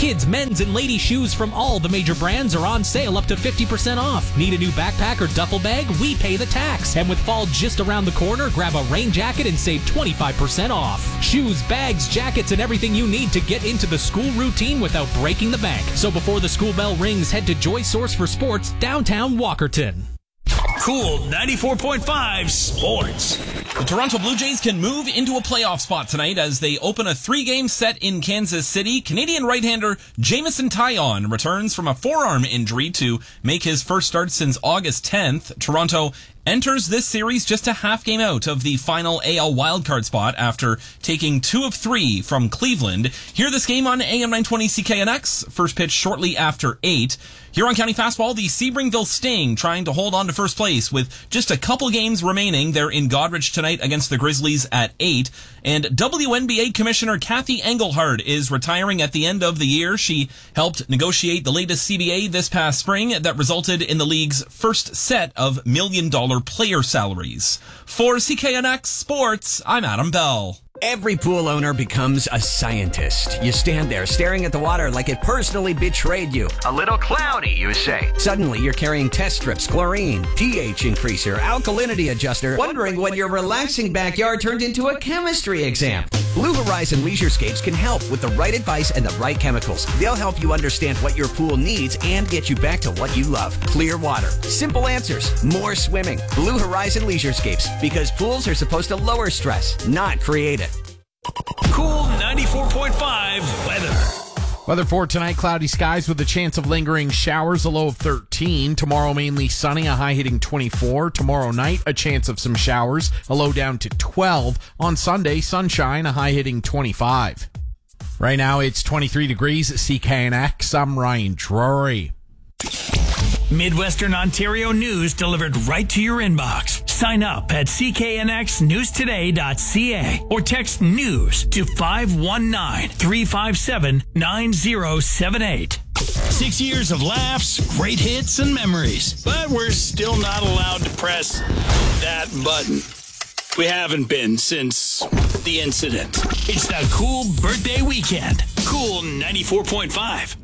Kids, men's, and ladies' shoes from all the major brands are on sale up to 50% off. Need a new backpack or duffel bag? We pay the tax. And with fall just around the corner, grab a rain jacket and save 25% off. Shoes, bags, jackets, and everything you need to get into the school routine without breaking the bank. So before the school bell rings, head to Joy Source for Sports, downtown Walkerton. Cool 94.5 Sports. The Toronto Blue Jays can move into a playoff spot tonight as they open a 3-game set in Kansas City. Canadian right-hander Jameson Taillon returns from a forearm injury to make his first start since August 10th. Toronto enters this series just a half game out of the final AL wildcard spot after taking 2 of 3 from Cleveland. Hear this game on AM 920 CKNX. First pitch shortly after 8. Huron County Fastball, the Sebringville Sting trying to hold on to first place with just a couple games remaining. They're in Goderich tonight against the Grizzlies at 8. And WNBA Commissioner Kathy Engelhard is retiring at the end of the year. She helped negotiate the latest CBA this past spring that resulted in the league's first set of $1 million player salaries. For CKNX Sports, I'm Adam Bell. Every pool owner becomes a scientist. You stand there staring at the water like it personally betrayed you. A little cloudy, you say. Suddenly, you're carrying test strips, chlorine, pH increaser, alkalinity adjuster, wondering when your relaxing backyard turned into a chemistry exam. Blue Horizon Leisurescapes can help with the right advice and the right chemicals. They'll help you understand what your pool needs and get you back to what you love. Clear water, simple answers, more swimming. Blue Horizon Leisurescapes, because pools are supposed to lower stress, not create it. Cool 94.5 weather. Weather for tonight, cloudy skies with a chance of lingering showers, a low of 13. Tomorrow, mainly sunny, a high hitting 24. Tomorrow night, a chance of some showers, a low down to 12. On Sunday, sunshine, a high hitting 25. Right now, it's 23 degrees at CKNX. I'm Ryan Drury. Midwestern Ontario news delivered right to your inbox. Sign up at cknxnewstoday.ca or text news to 519-357-9078. 6 years of laughs, great hits, and memories. But we're still not allowed to press that button. We haven't been since the incident. It's the Cool Birthday Weekend. Cool 94.5.